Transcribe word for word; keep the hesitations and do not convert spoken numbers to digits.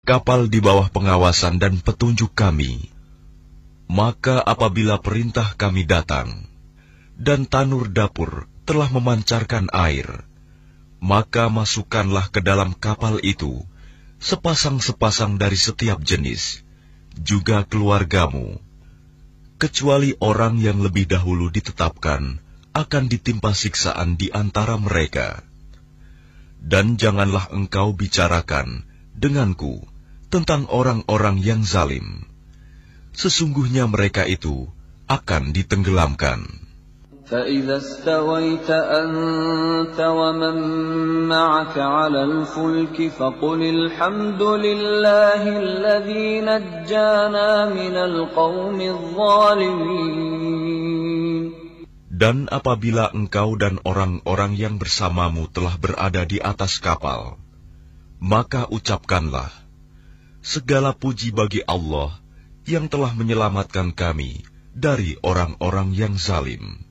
kapal di bawah pengawasan dan petunjuk kami. Maka apabila perintah kami datang, dan tanur dapur telah memancarkan air, maka masukkanlah ke dalam kapal itu sepasang-sepasang dari setiap jenis, juga keluargamu, kecuali orang yang lebih dahulu ditetapkan akan ditimpa siksaan di antara mereka. Dan janganlah engkau bicarakan denganku tentang orang-orang yang zalim. Sesungguhnya mereka itu akan ditenggelamkan. فَإِذَا اسْتَوَيْتَ أَنْتَ وَمَنْ مَعَكَ عَلَى الْفُلْكِ فَقُلِ الْحَمْدُ لِلَّهِ الَّذِي نَجَّانَا مِنَ الْقَوْمِ الظَّالِمِينَ. Dan apabila engkau dan orang-orang yang bersamamu telah berada di atas kapal, maka ucapkanlah, segala puji bagi Allah yang telah menyelamatkan kami dari orang-orang yang zalim.